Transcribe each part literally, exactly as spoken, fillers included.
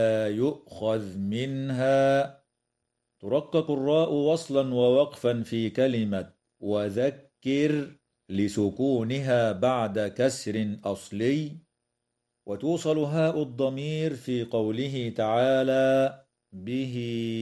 يؤخذ منها. ترقق الراء وصلا ووقفا في كلمة وذكر لسكونها بعد كسر أصلي. وتوصل هاء الضمير في قوله تعالى به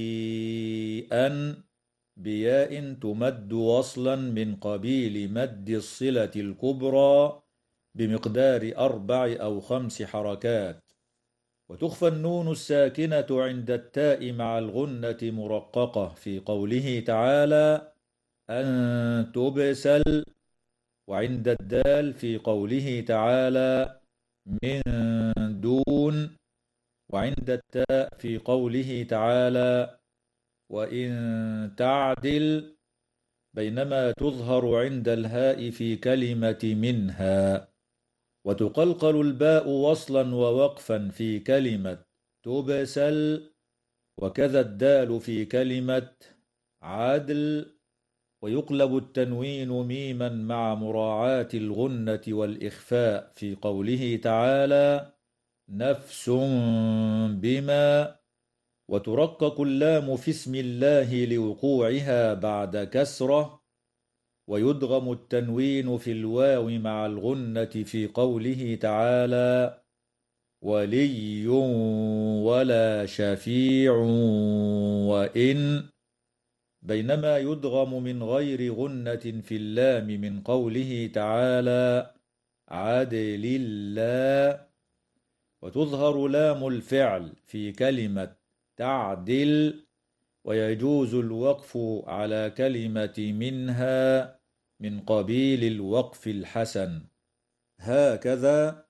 أن بياء تمد وصلا من قبيل مد الصلة الكبرى بمقدار أربع أو خمس حركات. وتخفى النون الساكنة عند التاء مع الغنة مرققة في قوله تعالى أن تبسل. وعند الدال في قوله تعالى من دون. وعند التاء في قوله تعالى وإن تعدل. بينما تظهر عند الهاء في كلمة منها. وتقلقل الباء وصلا ووقفا في كلمة تبسل. وكذا الدال في كلمة عدل. ويقلب التنوين ميما مع مراعاة الغنة والإخفاء في قوله تعالى نفس بما. وترقق اللام في اسم الله لوقوعها بعد كسرة. ويدغم التنوين في الواو مع الغنة في قوله تعالى ولي ولا شفيع وإن. بينما يدغم من غير غنة في اللام من قوله تعالى عدل الله. وتظهر لام الفعل في كلمة تعدل. ويجوز الوقف على كلمة منها من قبيل الوقف الحسن. هكذا